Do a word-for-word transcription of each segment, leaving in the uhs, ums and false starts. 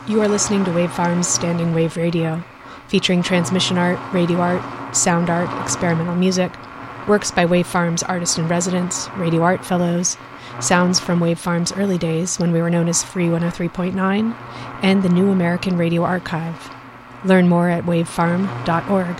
You are listening to Wave Farm's Standing Wave Radio, featuring transmission art, radio art, sound art, experimental music, works by Wave Farm's artist-in-residence, radio art fellows, sounds from Wave Farm's early days when we were known as Free one oh three point nine, and the New American Radio Archive. Learn more at wavefarm dot org.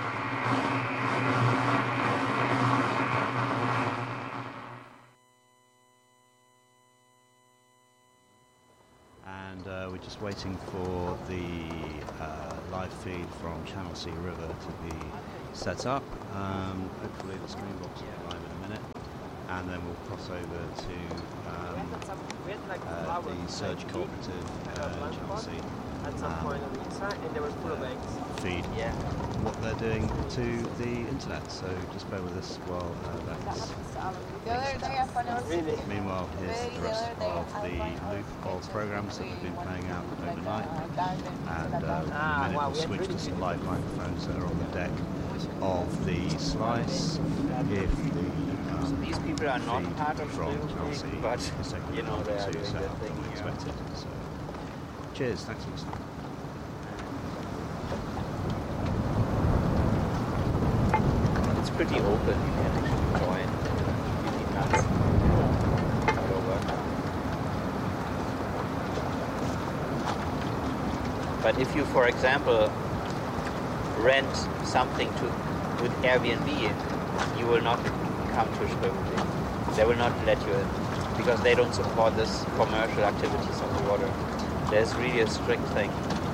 And uh, we're just waiting for the uh, live feed from Channel C River to be set up. Um, hopefully the stream box will be live in a minute, and then we'll cross over to um, uh, the Surge Cooperative uh, Channel C at some um, point on the inside, and there were full banks. Feed yeah. what they're doing to the internet. So just bear with us while uh, that's. Really? Meanwhile, here's the rest of the loop of programs that we've been playing out overnight, and uh, in a minute we'll switch to some live microphones that are on the deck of the Slice. If the um, these people are not part of from the Chelsea, but you know they are doing their thing here. Expected. So, cheers. Thanks for listening. It's pretty open. You can actually join. Really nuts. All over. But if you, for example, rent something to with Airbnb, you will not come to Schwebel. They will not let you in because they don't support this commercial activities on the water. There's really a strict thing.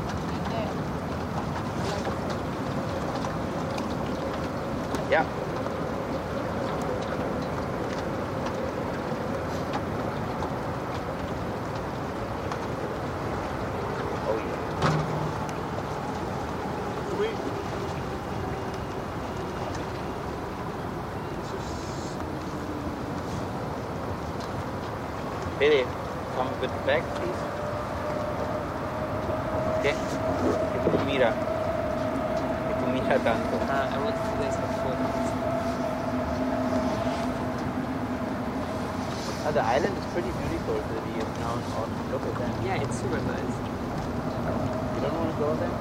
Yeah. Oh yeah. Billy, come a bit back, please. Okay. Ipumira. Ipumira tanto. Ah, I want to do this before. Ah, the island is pretty beautiful to be now. Look at that. Yeah, it's super nice. You don't want to go there?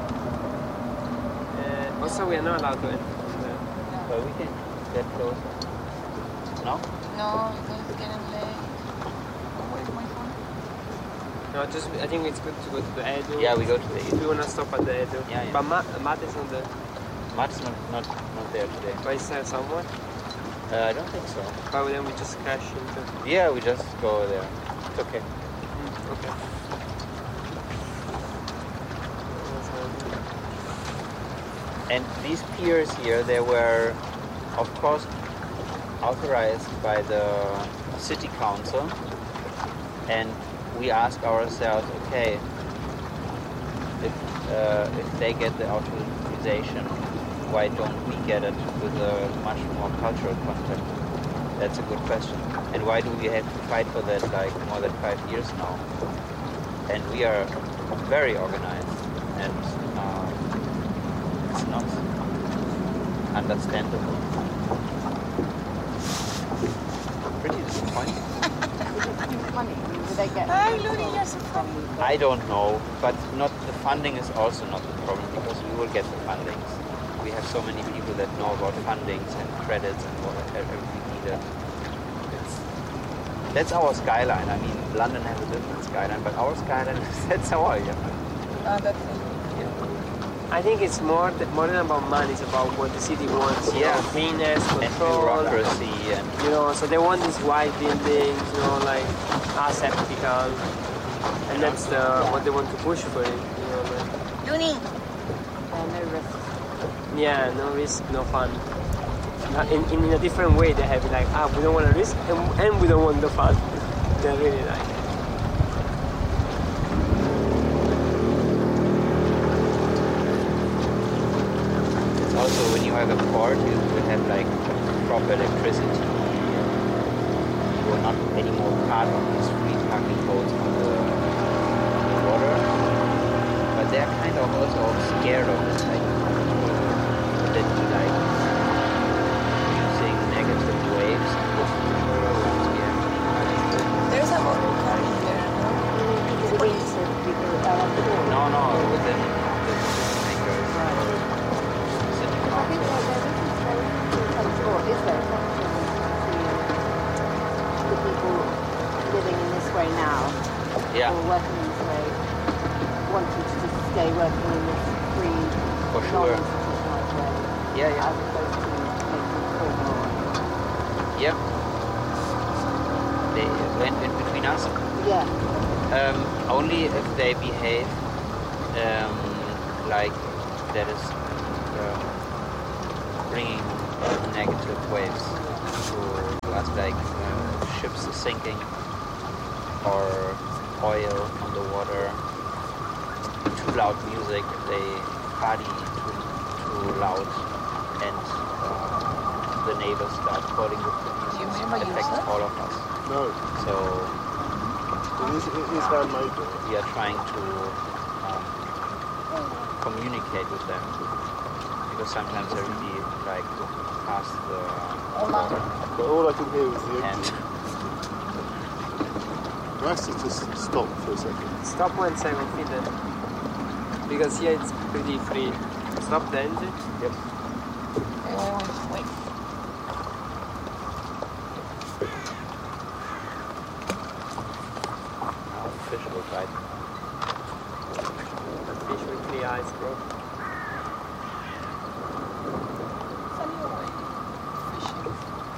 Uh, also, we are not allowed to enter. But we can get closer. No? No, because it's getting late. Where's my phone? No, just I think it's good to go to the Edo. Yeah, we go to the If we want to stop at the Edo. Yeah, yeah. But Matt, Matt is not there. Matt's not, not, not there today. But is there someone? Uh, I don't think so. But then we just crash into... Yeah, we just go there. It's okay. Mm, okay. And these piers here, they were, of course, authorized by the city council. And we ask ourselves, okay, if uh, if they get the authorization, why don't we get it with a much more cultural content? That's a good question. And why do we have to fight for that like more than five years now? And we are very organized, and uh, it's not understandable. Pretty disappointing. Funny. Did I get? Hi, Looney, you're so funny. I don't know, but not the funding is also not the problem because we will get the fundings. We have so many people that know about fundings and credits and what everything needed. It's, that's our skyline. I mean, London has a different skyline, but our skyline, that's our, yeah. Uh, that's I think it's more th- more than about money. It's about what the city wants. You Yeah. know, cleanness, And control. bureaucracy and You know, so they want these white buildings, you know, like aseptical, and that's the what they want to push for it. You know, like, Looney. Uh, no risk. yeah, no risk, no fun. Uh, In, in a different way, they have it like, ah, we don't want to risk, and, and we don't want the fun. They're really like. also when you have a port, you will have like proper electricity. You are not anymore part of these free parking boats on the, on the water. But they are kind of also scared of it, like that you like using negative waves and push people scared. There's a motor coming there, no? Police. now, Yeah. or working in trade, wanting to just stay working in this free, For sure. non-institutionalized way, Yeah, yeah. as opposed to making criminal. Yeah. They went in between us. Yeah. Um, only if they behave um, like that is um, bringing negative waves to us, like uh, ships sinking or oil on the water. Too loud music, if they party too, too loud, and uh, the neighbors start calling the police. You It remember affects yourself? all of us. No, So it is, it is handmade. we are trying to um, communicate with them, because sometimes they really like pass the Hola. But all I can hear is the and engine. Nice to just stop for a second. Stop one second, Peter. Because here it's pretty free. Stop the engine. Yep. Wait, wait, wait, wait. Now the fish will bite. A fish with three eyes, bro. Send you away. Fishing.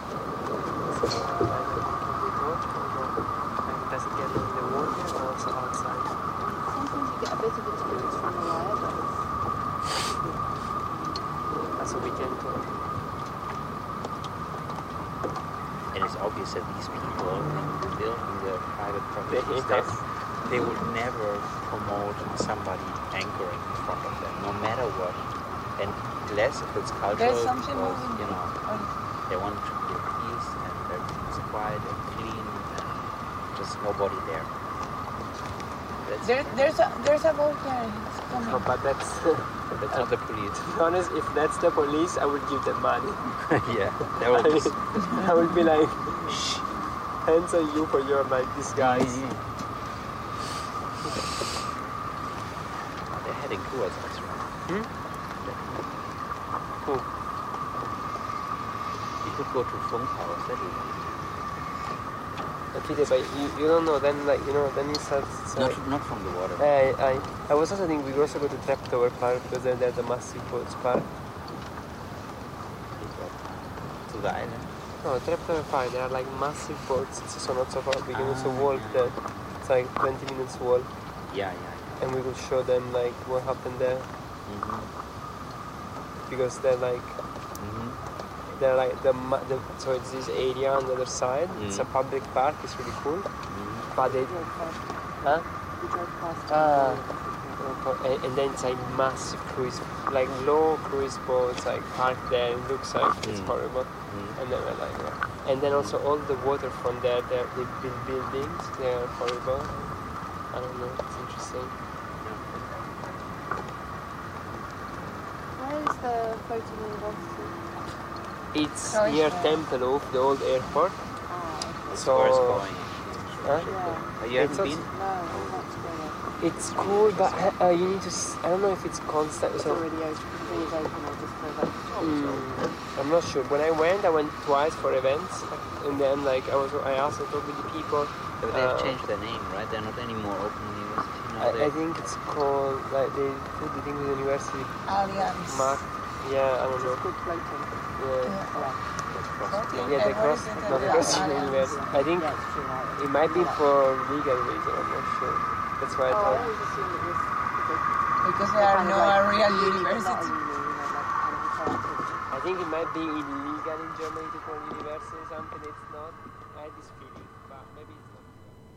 Does it get in the water or also outside? Sometimes you get a bit of experience from the wire, but it's That's a weekend tour. And it's obvious that these people building their private They properties, hate they, us. they would never promote somebody anchoring in front of them, no matter what. And less if it's cultural, There's something because, moving. you know, on. they want to be at peace and everything's quiet and clean and just nobody there. That's, There, there's a there's a boat there. It's coming. No, but that's, that's not the police. to be honest, if that's the police, I would give them money. Yeah, that would be... I would be like, shh, hands on you for your like disguise. Mhm. They're heading towards us, right? Hmm? Who? We could go to Funkhaus, that would be... But Peter, but you, you don't know, then like, you know, then you start, so Not, like, not from the water. I, I, I was also thinking we could also go to Traptower Park because then there's the massive boats park. To the island. No, Traptower Park, there are like massive boats, it's also not so far, we can also Ah, walk yeah. there. It's like twenty minutes walk Yeah, yeah, yeah. and we could show them like what happened there Mm-hmm. because they're like, Mm-hmm. they're like the, ma- the so it's this area on the other side, it's a Mm. public park, it's really cool, Mm-hmm. but they, we drove past, huh? we drove past Ah. it. And, and then it's like massive cruise, like low cruise boats, like parked there. It looks like it's Mm. horrible. Mm-hmm. And then we're like, yeah. And then also all the water from there, they're, they build buildings. They are horrible. I don't know. It's interesting. Where is the photo university? It's Oh, it's near there. Tempelhof, the old airport. Ah, okay. So Where it's going. Huh? Yeah. You It's haven't also- been? No, I'm not together. it's cool, but uh, you need to. S- I don't know if it's constant. It's So already open. It is open. I just feel like. Mm, I'm not sure. When I went, I went twice for events, and then like I was, I asked, I talked with the people. But they have Uh, changed their name, right? They're not anymore Open University now. I, they... I think it's called like they put the thing with the university Alliance. mark. Yeah, I don't know. Good floating. Yeah, Yeah. Cross- yeah, the What cross, is it? not the Yeah, cross Alliance. university. I think Yeah, it's true. Right. it might be for legal reason. I'm not sure. That's why I Oh, I thought. always assumed it was because Because there are kind of no like real uni, but not a university. uni, you know, like kind of alternative. I think it might be illegal in Germany to call university or something. It's not. I had this feeling, but maybe it's not.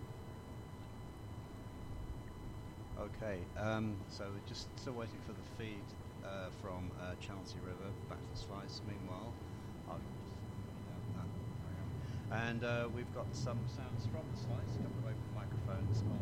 Okay, um, so we're just still waiting for the feed uh, from uh, Chelsea River back to the slice. Meanwhile, I'll just yeah, no, carry on. And uh, we've got some sounds from the slice coming away from microphones on